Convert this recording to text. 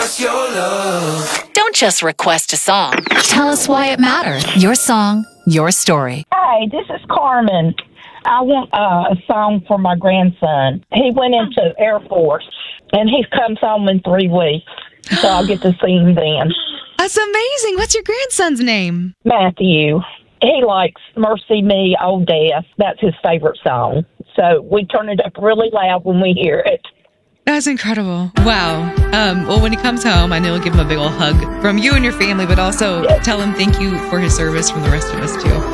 us your love. Don't just request a song. Tell us why it matters. Your song, your story. Hi, this is Carmen. I want a song for my grandson. He went into Air Force, and he comes home in 3 weeks, so I'll get to see him then. That's amazing. What's your grandson's name? Matthew. He likes Mercy Me, Old Death. That's his favorite song. So we turn it up really loud when we hear it. That's incredible. Wow. Well, when he comes home, I know you'll give him a big old hug from you and your family, but also tell him thank you for his service from the rest of us, too.